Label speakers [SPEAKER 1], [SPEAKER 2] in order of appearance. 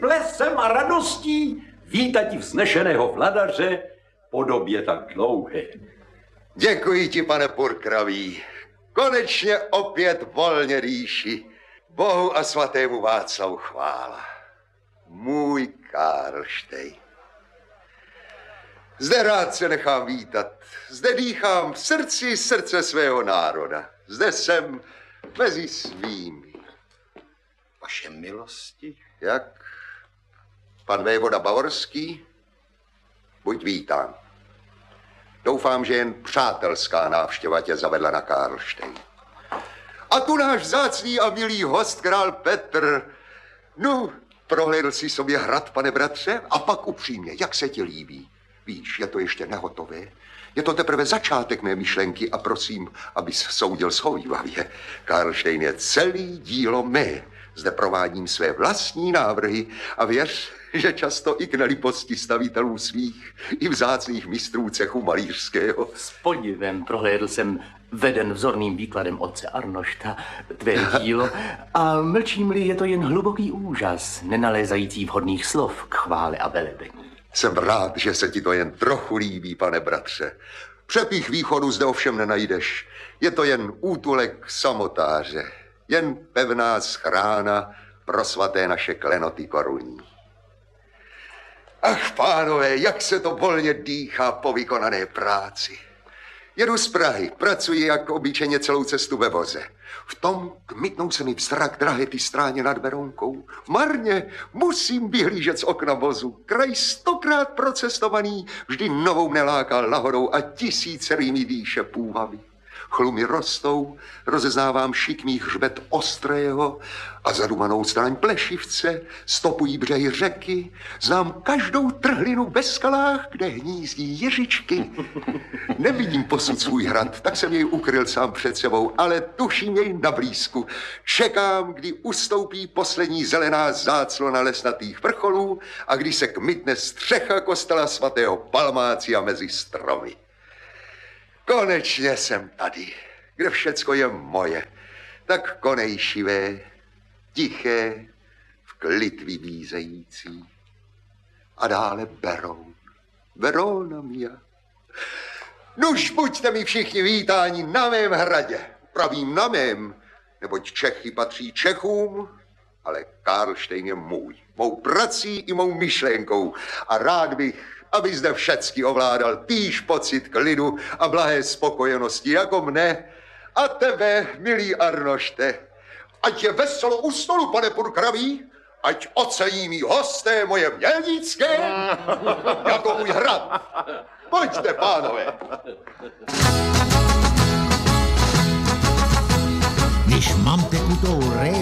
[SPEAKER 1] plesem a radostí vítati vznešeného vladaře po době tak dlouhé.
[SPEAKER 2] Děkuji ti, pane Purkravý. Konečně opět volně dýši. Bohu a svatému Václavu chvála. Můj Karlštejn. Zde rád se nechám vítat. Zde dýchám v srdci srdce svého národa. Zde jsem mezi svými.
[SPEAKER 3] Vaše milosti?
[SPEAKER 2] Jak? Pan vévoda Bavorský? Buď vítán. Doufám, že jen přátelská návštěva tě zavedla na Karlštejn. A tu náš vzácný a milý host, král Petr. No, prohlédl si sobě hrad, pane bratře? A pak upřímně, jak se ti líbí? Víš, je to ještě nehotové. Je to teprve začátek mé myšlenky a prosím, abys soudil shovívavě. Karlštejn je celý dílo mé. Zde provádím své vlastní návrhy a věř, že často i k neliposti stavitelů svých i vzácných mistrů cechu malířského.
[SPEAKER 3] S podivem prohlédl jsem veden vzorným výkladem otce Arnošta, tvé dílo, a mlčím-li je to jen hluboký úžas, nenalézající vhodných slov k chvále a velebení.
[SPEAKER 2] Jsem rád, že se ti to jen trochu líbí, pane bratře. Přepích východu zde ovšem nenajdeš. Je to jen útulek samotáře, jen pevná schrána pro svaté naše klenoty korunní. Ach, pánové, jak se to volně dýchá po vykonané práci. Jedu z Prahy, pracuji jako obyčejně celou cestu ve voze. V tom kmitnou se mi vzrak drahety stráně nad Berounkou. Marně musím vyhlížet z okna vozu. Kraj 100krát procestovaný vždy novou mne láká lahodou a tisícerými dýše půvavy. Chlumy rostou, rozeznávám šikmý hřbet ostrého a zadumanou stráň plešivce, stopují břehy řeky, znám každou trhlinu ve skalách, kde hnízdí ježičky. Nevidím posud svůj hrad, tak jsem jej ukryl sám před sebou, ale tuším jej na blízku. Čekám, kdy ustoupí poslední zelená záclona lesnatých vrcholů a kdy se kmitne střecha kostela svatého Palmácia mezi stromy. Konečně jsem tady, kde všecko je moje, tak konejšivé, tiché, v klid vybízející. A dále Beroun, Verona mia. Nuž buďte mi všichni vítáni na mém hradě, pravím na mém, neboť Čechy patří Čechům, ale Karlštejn je můj, mou prací i mou myšlenkou a rád bych, aby zde všecky ovládal týž pocit klidu a blahé spokojenosti jako mne a tebe, milý Arnošte. Ať je veselo u stolu, pane Purkravý, ať ocení mý hosté moje mělnické jako můj hrad. Pojďte, pánové.
[SPEAKER 4] Když mám tekutou